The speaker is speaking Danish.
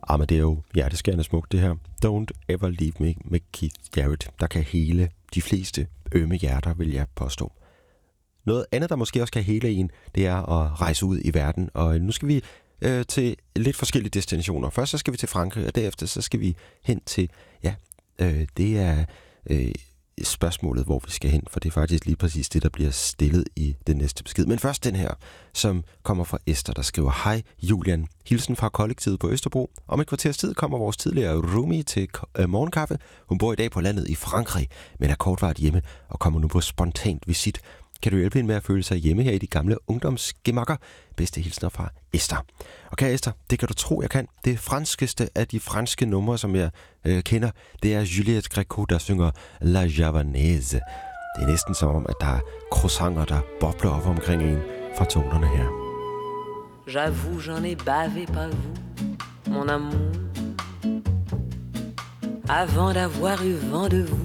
Amadeo, hjerteskærende smukt det her. Don't Ever Leave Me med Keith Jarrett, der kan hele de fleste ømme hjerter, vil jeg påstå. Noget andet, der måske også kan hele en, det er at rejse ud i verden, og nu skal vi til lidt forskellige destinationer. Først så skal vi til Frankrig, og derefter så skal vi hen til, det er spørgsmålet, hvor vi skal hen, for det er faktisk lige præcis det, der bliver stillet i den næste besked. Men først den her, som kommer fra Esther, der skriver: Hej Julian, hilsen fra kollektivet på Østerbro. Om et kvarters tid kommer vores tidligere roomie til morgenkaffe. Hun bor i dag på landet i Frankrig, men er kortvarigt hjemme og kommer nu på spontant visit. Kan du hjælpe hende med at føle sig hjemme her i de gamle ungdomsgemakker? Bedste hilsner fra Esther. Okay Esther, det kan du tro, jeg kan. Det franskeste af de franske numre, som jeg kender, det er Juliette Gréco, der synger La Javanaise. Det er næsten som om, at der er croissanter, der bobler op omkring en fra tonerne her. J'avoue, j'en ai bavé pas vous, mon amour, avant d'avoir eu vent de vous.